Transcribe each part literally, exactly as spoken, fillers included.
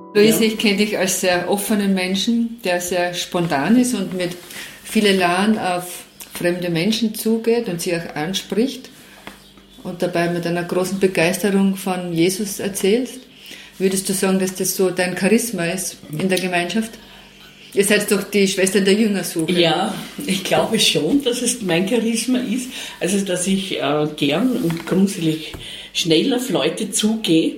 Luise, ich kenne dich als sehr offenen Menschen, der sehr spontan ist und mit vielen Elan auf fremde Menschen zugeht und sie auch anspricht und dabei mit einer großen Begeisterung von Jesus erzählst. Würdest du sagen, dass das so dein Charisma ist in der Gemeinschaft? Ihr seid doch die Schwestern der Jüngersuche. Ja, ich glaube schon, dass es mein Charisma ist. Also, dass ich äh, gern und grundsätzlich schnell auf Leute zugehe.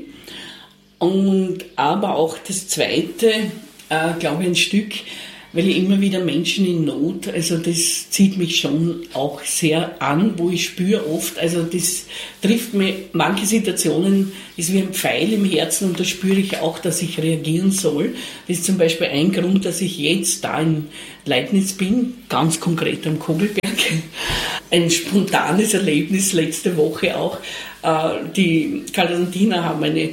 Und aber auch das Zweite, äh, glaube ich, ein Stück, weil ich immer wieder Menschen in Not, also das zieht mich schon auch sehr an, wo ich spüre oft, also das trifft mir, manche Situationen ist wie ein Pfeil im Herzen und da spüre ich auch, dass ich reagieren soll. Das ist zum Beispiel ein Grund, dass ich jetzt da in Leibniz bin, ganz konkret am Kogelberg. Ein spontanes Erlebnis letzte Woche auch. Die Karl und Tina haben eine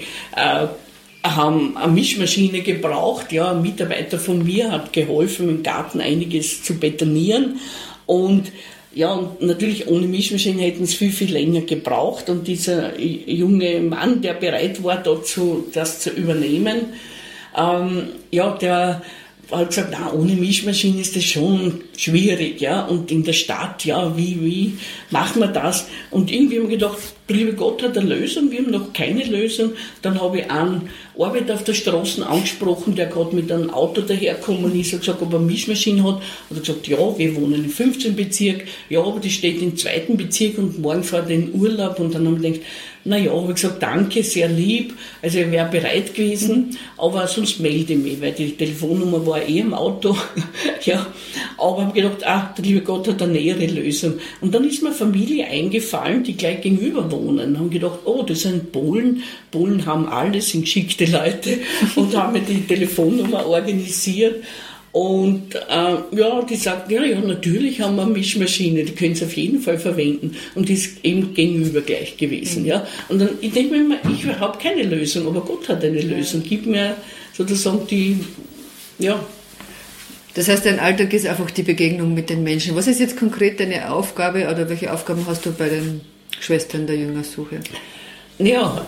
haben eine Mischmaschine gebraucht. Ja, ein Mitarbeiter von mir hat geholfen, im Garten einiges zu betonieren. Und ja, und natürlich ohne Mischmaschine hätten es viel, viel länger gebraucht. Und dieser junge Mann, der bereit war, dazu, das zu übernehmen, ähm, ja, der hat gesagt, na, ohne Mischmaschine ist das schon schwierig, ja, und in der Stadt, ja, wie, wie machen wir das? Und irgendwie haben wir gedacht, der liebe Gott hat eine Lösung, wir haben noch keine Lösung. Dann habe ich einen Arbeiter auf der Straße angesprochen, der gerade mit einem Auto daherkommen ist, hat gesagt, ob er eine Mischmaschine hat. Hat er gesagt, ja, wir wohnen im fünfzehnten Bezirk, ja, aber die steht im zweiten Bezirk und morgen fährt er in Urlaub. Und dann haben wir gedacht, naja, habe ich gesagt, danke, sehr lieb, also er wäre bereit gewesen, mhm. aber sonst melde ich mich, weil die Telefonnummer war eh im Auto, ja, aber habe gedacht, ah, der liebe Gott hat eine nähere Lösung. Und dann ist mir eine Familie eingefallen, die gleich gegenüber wohnen, haben gedacht, oh, das sind Polen, Polen haben alles, sind geschickte Leute und haben mir die Telefonnummer organisiert. Und äh, ja, die sagten, ja, ja, natürlich haben wir eine Mischmaschine, die können sie auf jeden Fall verwenden. Und die ist eben gegenüber gleich gewesen. Mhm. Ja. Und dann, ich denke mir immer, ich habe keine Lösung, aber Gott hat eine Lösung. Gib mir sozusagen die, ja. Das heißt, dein Alltag ist einfach die Begegnung mit den Menschen. Was ist jetzt konkret deine Aufgabe oder welche Aufgaben hast du bei den Schwestern der Jüngersuche? Ja,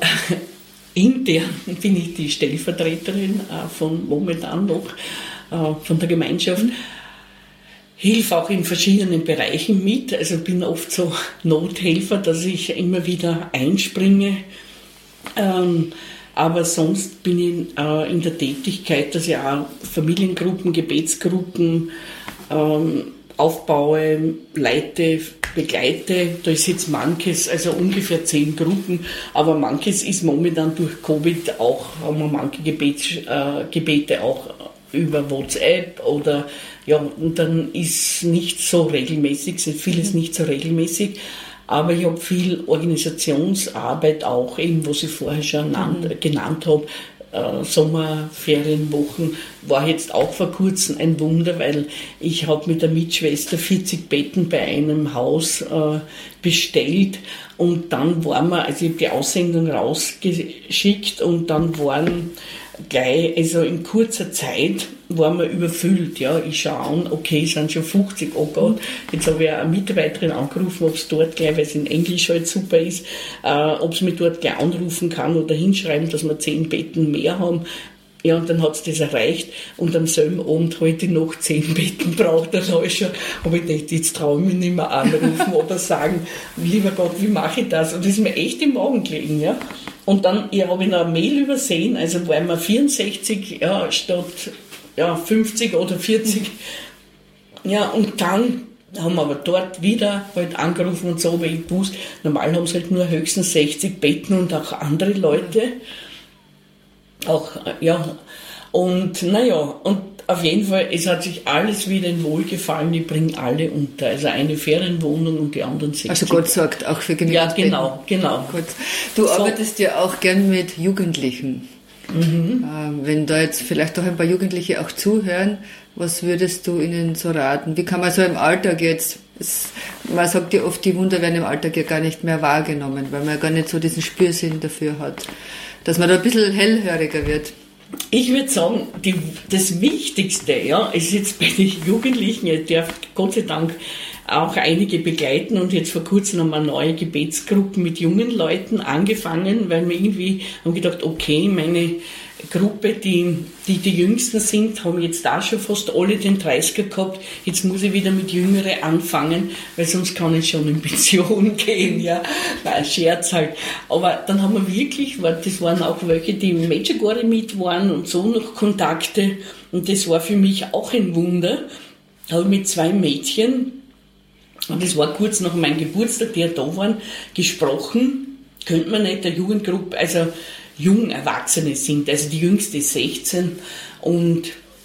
intern bin ich die Stellvertreterin äh, von momentan noch. Von der Gemeinschaft, mhm. hilf auch in verschiedenen Bereichen mit, also bin oft so Nothelfer, dass ich immer wieder einspringe, ähm, aber sonst bin ich äh, in der Tätigkeit, dass ich auch Familiengruppen, Gebetsgruppen ähm, aufbaue, leite, begleite, da ist jetzt manches, also ungefähr zehn Gruppen, aber manches ist momentan durch Covid auch, haben wir manche Gebets, äh, Gebete auch über WhatsApp oder ja, und dann ist nicht so regelmäßig, sind vieles nicht so regelmäßig, aber ich habe viel Organisationsarbeit auch, eben was ich vorher schon genannt, mhm. genannt habe, äh, Sommerferienwochen, war jetzt auch vor kurzem ein Wunder, weil ich habe mit der Mitschwester vierzig Betten bei einem Haus äh, bestellt und dann waren wir, also ich habe die Aussendung rausgeschickt und dann waren gleich, also in kurzer Zeit waren wir überfüllt, ja, ich schaue an, okay, es sind schon fünfzig, oh Gott, jetzt habe ich eine Mitarbeiterin angerufen, ob es dort gleich, weil es in Englisch halt super ist, äh, ob es mich dort gleich anrufen kann oder hinschreiben, dass wir zehn Betten mehr haben. Ja, und dann hat es das erreicht und am selben Abend heute noch zehn Betten braucht. Dann habe ich schon, aber ich dachte, jetzt traue ich mich nicht mehr anrufen oder sagen, lieber Gott, wie mache ich das? Und das ist mir echt im Magen gelegen, ja. Und dann ja, habe ich noch eine Mail übersehen, also waren wir vierundsechzig ja, statt ja, fünfzig oder vierzig. Ja, und dann haben wir aber dort wieder halt angerufen und so, weil ich wusste, normal haben sie halt nur höchstens sechzig Betten und auch andere Leute. Auch, ja, und naja, und auf jeden Fall, es hat sich alles wieder in Wohlgefallen, ich bringe alle unter, also eine Ferienwohnung und die anderen sechzig. Also Gott sorgt auch für genügend. Ja, genau, genau. Gott. Du so. Arbeitest ja auch gern mit Jugendlichen. Mhm. Äh, wenn da jetzt vielleicht auch ein paar Jugendliche auch zuhören, was würdest du ihnen so raten? Wie kann man so im Alltag jetzt, es, man sagt ja oft, die Wunder werden im Alltag ja gar nicht mehr wahrgenommen, weil man gar nicht so diesen Spürsinn dafür hat, dass man da ein bisschen hellhöriger wird. Ich würde sagen, die, das Wichtigste, ja, ist jetzt bei den Jugendlichen, ich darf Gott sei Dank auch einige begleiten und jetzt vor kurzem haben wir neue Gebetsgruppen mit jungen Leuten angefangen, weil wir irgendwie haben gedacht, okay, meine Gruppe, die, die die Jüngsten sind, haben jetzt da schon fast alle den dreißiger gehabt. Jetzt muss ich wieder mit Jüngeren anfangen, weil sonst kann ich schon in Pension gehen, ja. Nein, Scherz halt. Aber dann haben wir wirklich, das waren auch welche, die im Medjugorje mit waren und so noch Kontakte. Und das war für mich auch ein Wunder. Da habe ich mit zwei Mädchen, und das war kurz nach meinem Geburtstag, die ja da waren, gesprochen. Könnte man nicht der Jugendgruppe, also jung Erwachsene sind, also die jüngste ist sechzehn und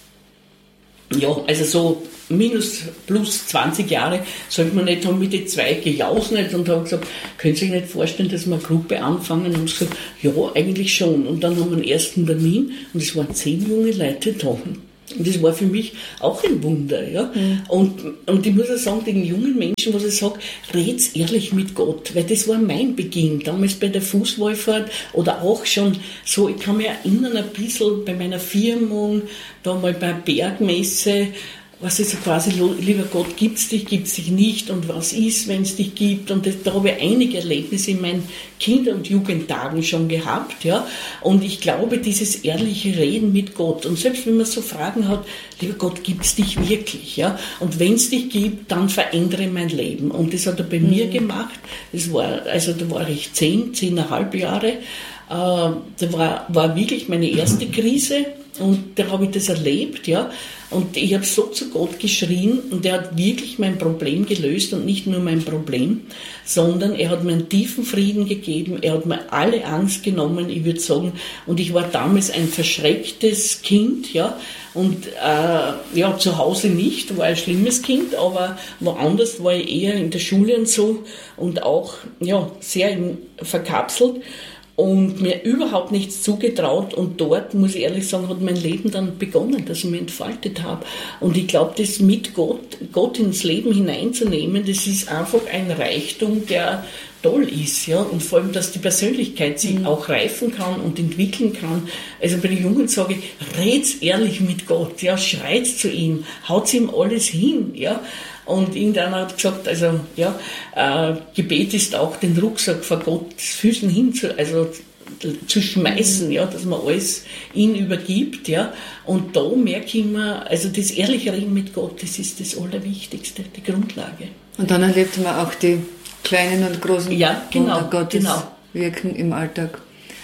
ja, also so minus plus zwanzig Jahre sollte man nicht haben mit den zwei gejausnet und haben gesagt, können Sie sich nicht vorstellen, dass wir eine Gruppe anfangen und gesagt, ja, eigentlich schon. Und dann haben wir einen ersten Termin und es waren zehn junge Leute da. Und das war für mich auch ein Wunder, ja. Mhm. Und, und ich muss auch sagen, den jungen Menschen, was ich sage, red's ehrlich mit Gott, weil das war mein Beginn, damals bei der Fußwallfahrt oder auch schon so, ich kann mich erinnern ein bisschen bei meiner Firmung, da mal bei der Bergmesse, was ist so quasi, lieber Gott, gibt's dich, gibt's dich nicht und was ist, wenn es dich gibt, und das, da habe ich einige Erlebnisse in meinen Kinder- und Jugendtagen schon gehabt, ja, und ich glaube, dieses ehrliche Reden mit Gott, und selbst wenn man so Fragen hat, lieber Gott, gibt's dich wirklich, ja, und wenn es dich gibt, dann verändere mein Leben, und das hat er bei mhm. mir gemacht, das war, also da war ich zehn, zehneinhalb Jahre, äh, da war, war wirklich meine erste Krise, und da habe ich das erlebt, ja. Und ich habe so zu Gott geschrien und er hat wirklich mein Problem gelöst und nicht nur mein Problem, sondern er hat mir einen tiefen Frieden gegeben, er hat mir alle Angst genommen, ich würde sagen, und ich war damals ein verschrecktes Kind, ja, und äh, ja, zu Hause nicht, war ein schlimmes Kind, aber woanders war ich eher in der Schule und so und auch, ja, sehr in, verkapselt. Und mir überhaupt nichts zugetraut, und dort, muss ich ehrlich sagen, hat mein Leben dann begonnen, dass ich mich entfaltet habe. Und ich glaube, das mit Gott, Gott ins Leben hineinzunehmen, das ist einfach ein Reichtum, der toll ist, ja, und vor allem, dass die Persönlichkeit sich mhm. auch reifen kann und entwickeln kann. Also bei den Jungen sage ich, red's ehrlich mit Gott, ja, schreit zu ihm, haut ihm alles hin, ja. Und irgendeiner hat gesagt, also ja, äh, Gebet ist auch den Rucksack vor Gottes Füßen hin zu, also zu schmeißen, ja, dass man alles ihm übergibt, ja. Und da merke ich immer, also das ehrliche Reden mit Gott, das ist das Allerwichtigste, die Grundlage. Und dann erlebt man auch die kleinen und großen ja, genau, Wunder Gottes genau. wirken im Alltag.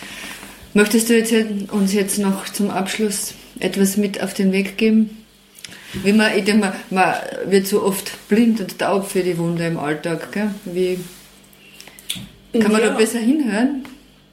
Möchtest du jetzt, uns jetzt noch zum Abschluss etwas mit auf den Weg geben? Wie man, ich denke, man, man wird so oft blind und taub für die Wunder im Alltag. Gell? Wie kann man ja da besser hinhören?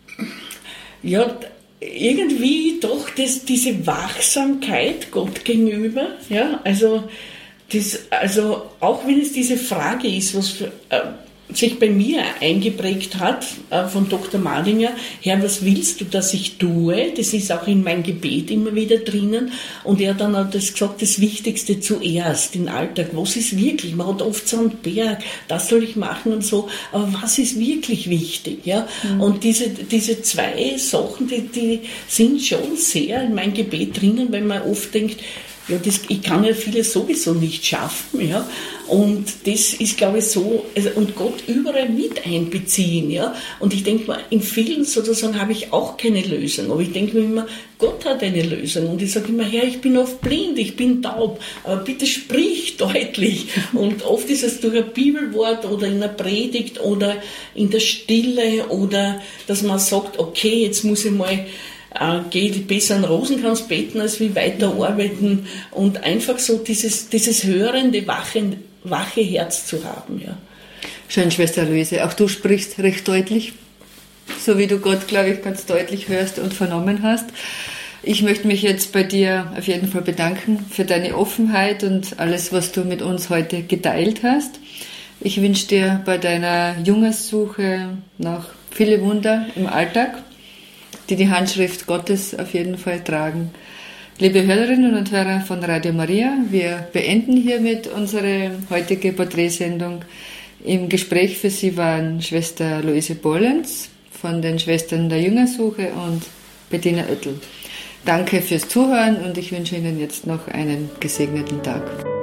Ja, irgendwie doch das, diese Wachsamkeit Gott gegenüber. Ja, also, das, also auch wenn es diese Frage ist, was für, äh, sich bei mir eingeprägt hat, äh, von Doktor Madinger, Herr, was willst du, dass ich tue? Das ist auch in mein Gebet immer wieder drinnen. Und er dann hat das gesagt, das Wichtigste zuerst, den Alltag. Was ist wirklich? Man hat oft so einen Berg, das soll ich machen und so. Aber was ist wirklich wichtig? Ja? Mhm. Und diese, diese zwei Sachen, die, die sind schon sehr in mein Gebet drinnen, weil man oft denkt, ja, das, ich kann ja vieles sowieso nicht schaffen, ja. Und das ist, glaube ich, so, also, und Gott überall mit einbeziehen, ja. Und ich denke mal, in vielen sozusagen habe ich auch keine Lösung. Aber ich denke mir immer, Gott hat eine Lösung. Und ich sage immer, Herr, ich bin oft blind, ich bin taub, aber bitte sprich deutlich. Und oft ist es durch ein Bibelwort oder in einer Predigt oder in der Stille oder, dass man sagt, okay, jetzt muss ich mal Äh, geh besser an Rosenkranz beten, als wie weiter arbeiten, und einfach so dieses, dieses hörende, wache, wache Herz zu haben. Ja. Schön, Schwester Luise, auch du sprichst recht deutlich, so wie du Gott, glaube ich, ganz deutlich hörst und vernommen hast. Ich möchte mich jetzt bei dir auf jeden Fall bedanken für deine Offenheit und alles, was du mit uns heute geteilt hast. Ich wünsche dir bei deiner Jüngersuche noch viele Wunder im Alltag, die die Handschrift Gottes auf jeden Fall tragen. Liebe Hörerinnen und Hörer von Radio Maria, wir beenden hiermit unsere heutige Porträtsendung. Im Gespräch für Sie waren Schwester Luise Bollens von den Schwestern der Jüngersuche und Bettina Oettel. Danke fürs Zuhören und ich wünsche Ihnen jetzt noch einen gesegneten Tag.